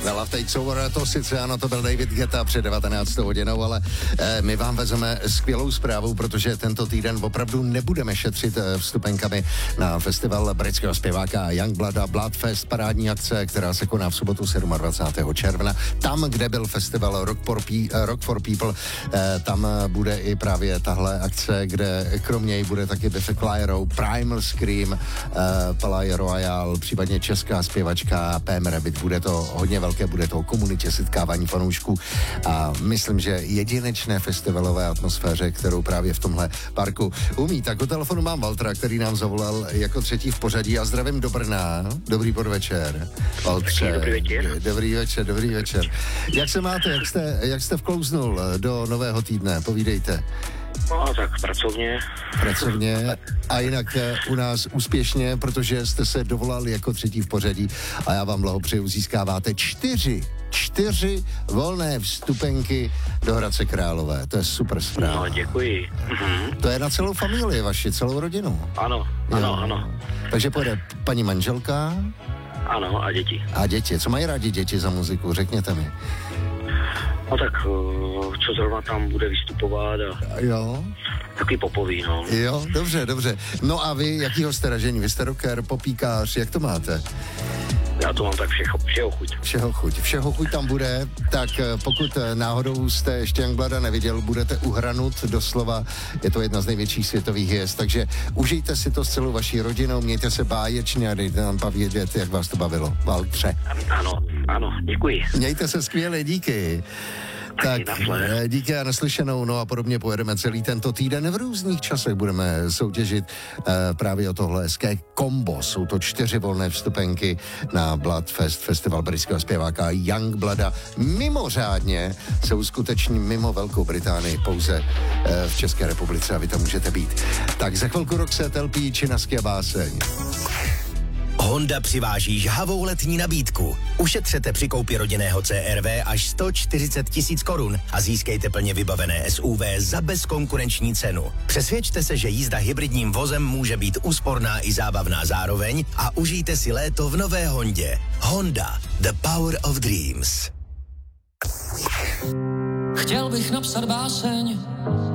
Love Takes Over, to sice ano, to byl David Guetta před 19. hodinou, ale my vám vezeme skvělou zprávu, protože tento týden opravdu nebudeme šetřit vstupenkami na festival britského zpěváka Youngblooda Bloodfest, parádní akce, která se koná v sobotu 27. června. Tam, kde byl festival Rock for People, tam bude i právě tahle akce, kde kromě něj bude taky Biffy Clyro, Primal Scream, Palais Royal, případně česká zpěvačka PM Rabbit. Bude to hodně velké, bude to o komunitě, setkávání fanoušků a myslím, že jedinečné festivalové atmosféře, kterou právě v tomhle parku umí. Tak o telefonu mám Valtra, který nám zavolal jako třetí v pořadí a zdravím do Brna. Dobrý podvečer. Valtře. Dobrý večer. Jak se máte, jak jste vklouznul do nového týdne? Povídejte. No, tak pracovně. A jinak u nás úspěšně, protože jste se dovolali jako třetí v pořadí a já vám blahopřeju, získáváte čtyři volné vstupenky do Hradce Králové. To je super zpráva. No, děkuji. To je na celou familii vaši, celou rodinu. Ano. Takže pojede paní manželka? Ano, a děti. A děti. Co mají rádi děti za muziku? Řekněte mi. No tak, co zrovna tam bude vystupovat a jo. Takový popový, no. Jo, dobře. No a vy, jakýho jste ražení? Vy jste rocker, popíkář, jak to máte? Já to mám tak Všeho chuť tam bude, tak pokud náhodou jste ještě Youngblooda neviděl, budete uhranut doslova, je to jedna z největších světových hvězd, takže užijte si to s celou vaší rodinou, mějte se báječně a dejte nám povědět, jak vás to bavilo. Valtře. Ano, děkuji. Mějte se skvěle, díky. Tak díky a naslyšenou, no a podobně pojedeme celý tento týden. V různých časech budeme soutěžit právě o tohle hezké kombo. Jsou to 4 volné vstupenky na Bloodfest, festival britského zpěváka Youngblooda. Mimořádně se uskuteční mimo Velkou Británii, pouze v České republice a vy tam můžete být. Tak za chvilku Roxette, LP, Činasky a báseň. Honda přiváží žhavou letní nabídku. Ušetřete při koupi rodinného CR-V až 140 000 korun a získejte plně vybavené SUV za bezkonkurenční cenu. Přesvědčte se, že jízda hybridním vozem může být úsporná i zábavná zároveň a užijte si léto v nové Hondě. Honda, the power of dreams. Chtěl bych napsat báseň